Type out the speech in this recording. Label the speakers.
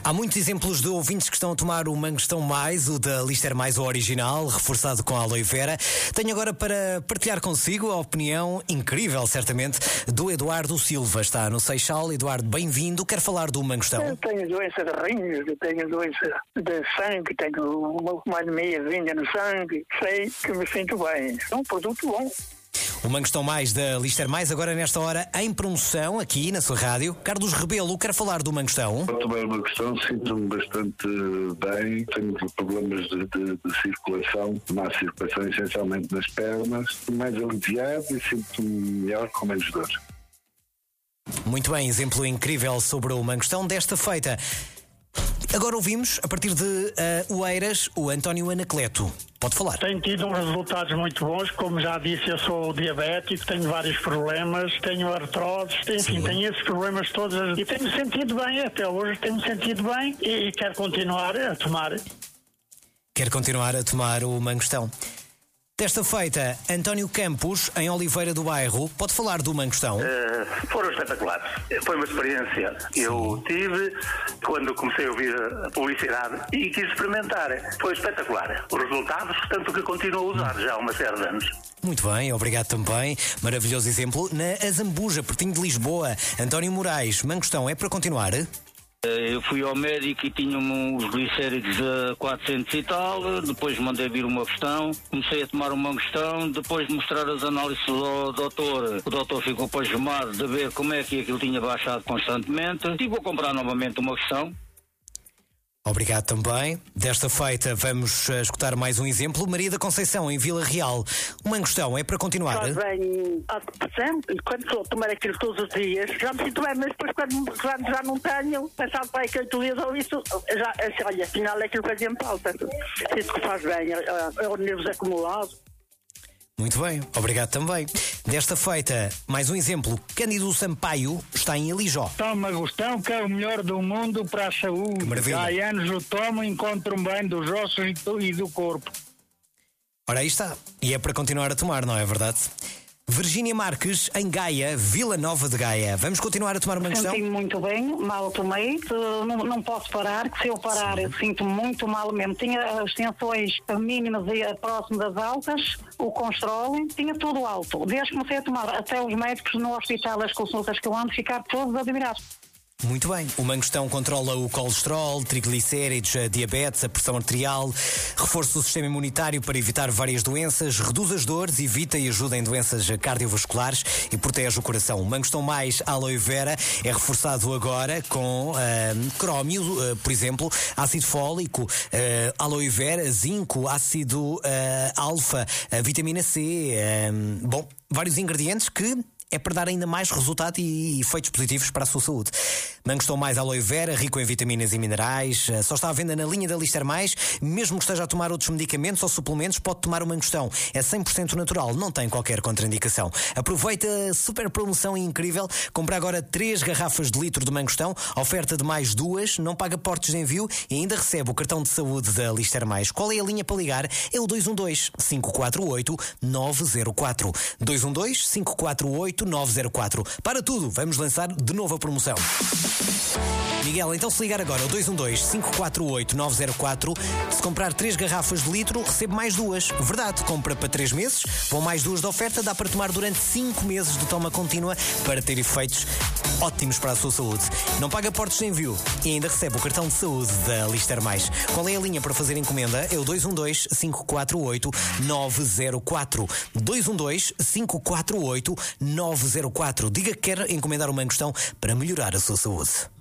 Speaker 1: Há muitos exemplos de ouvintes que estão a tomar o Mangostão Mais, o da Lister Mais, o original, reforçado com aloe vera. Tenho agora para partilhar consigo a opinião incrível, certamente, do Eduardo Silva. Está no Seixal. Eduardo, bem-vindo. Quer falar do Mangostão?
Speaker 2: Eu tenho doença de rins, eu tenho doença de sangue, tenho mais de meia vinha no sangue. Sei que me sinto bem. É um produto bom.
Speaker 1: O Mangostão Mais da Lister Mais, agora nesta hora em promoção aqui na sua rádio. Carlos Rebelo, quer falar do Mangostão?
Speaker 3: Ao tomar o Mangostão sinto-me bastante bem, tenho problemas de circulação, má circulação essencialmente nas pernas, mais aliviado e sinto-me melhor com menos dor.
Speaker 1: Muito bem, exemplo incrível sobre o Mangostão desta feita. Agora ouvimos, a partir de Oeiras, o António Anacleto. Pode falar.
Speaker 4: Tenho tido uns resultados muito bons, como já disse, eu sou diabético, tenho vários problemas, tenho artroses, enfim, tenho esses problemas todos e tenho-me sentido bem, até hoje tenho-me sentido bem e quero continuar a tomar.
Speaker 1: Quer continuar a tomar o Mangostão. Desta feita, António Campos, em Oliveira do Bairro, pode falar do Mangostão?
Speaker 5: Foram espetaculares. Foi uma experiência que eu tive quando comecei a ouvir a publicidade e quis experimentar. Foi espetacular. Os resultados, portanto, que continuo a usar já há uma série de anos.
Speaker 1: Muito bem, obrigado também. Maravilhoso exemplo. Na Azambuja, pertinho de Lisboa, António Moraes, Mangostão é para continuar?
Speaker 6: Eu fui ao médico e tinha-me os glicéridos a 400 e tal, depois mandei vir uma questão, comecei a tomar um Mangostão, depois de mostrar as análises ao doutor, o doutor ficou pasmado de ver como é que aquilo tinha baixado constantemente e vou comprar novamente uma questão.
Speaker 1: Obrigado também. Desta feita vamos escutar mais um exemplo. Maria da Conceição, em Vila Real. O Mangostão é para continuar?
Speaker 7: Faz bem há sempre. Quando estou a tomar aquilo todos os dias, já me sinto bem, mas depois quando já não tenho, passado para aí que 8 dias ou isso, já, olha, afinal é aquilo que fazia-me falta. Sinto que faz bem, é o nervos acumulado.
Speaker 1: Muito bem, obrigado também. Desta feita, mais um exemplo. Cândido Sampaio está em Alijó.
Speaker 4: Toma Mangostão, que é o melhor do mundo para a saúde.
Speaker 1: Maravilha.
Speaker 4: Há anos o tomo e encontro-me bem dos ossos e do corpo.
Speaker 1: Ora, aí está. E é para continuar a tomar, não é verdade? Virgínia Marques, em Gaia, Vila Nova de Gaia. Vamos continuar a tomar uma questão?
Speaker 8: Senti-me muito bem, mal tomei, não posso parar, que se eu parar eu sinto muito mal mesmo. Tinha as tensões mínimas e próximo das altas, o control, tinha tudo alto. Desde que comecei a tomar, até os médicos no hospital, as consultas que eu ando, ficaram todos admirados.
Speaker 1: Muito bem. O Mangostão controla o colesterol, triglicéridos, a diabetes, a pressão arterial, reforça o sistema imunitário para evitar várias doenças, reduz as dores, evita e ajuda em doenças cardiovasculares e protege o coração. O Mangostão Mais aloe vera é reforçado agora com crómio, por exemplo, ácido fólico, aloe vera, zinco, ácido alfa, vitamina C, vários ingredientes que é para dar ainda mais resultado e efeitos positivos para a sua saúde. Mangostão Mais aloe vera, rico em vitaminas e minerais, só está à venda na linha da Lister Mais. Mesmo que esteja a tomar outros medicamentos ou suplementos, pode tomar o Mangostão. É 100% natural, não tem qualquer contraindicação. Aproveita a super promoção incrível. Compre agora 3 garrafas de litro de Mangostão, oferta de mais 2, não paga portos de envio e ainda recebe o cartão de saúde da Lister Mais. Qual é a linha para ligar? É o 212-548-904. 212-548-904. Para tudo, vamos lançar de novo a promoção. Miguel, então se ligar agora ao 212-548-904, se comprar 3 garrafas de litro, recebe mais 2. Verdade, compra para 3 meses, vão mais 2 de oferta, dá para tomar durante 5 meses de toma contínua para ter efeitos ótimos para a sua saúde. Não paga portos de envio e ainda recebe o cartão de saúde da Lister Mais. Qual é a linha para fazer encomenda? É o 212-548-904. 212-548-904. Diga que quer encomendar o Mangostão para melhorar a sua saúde.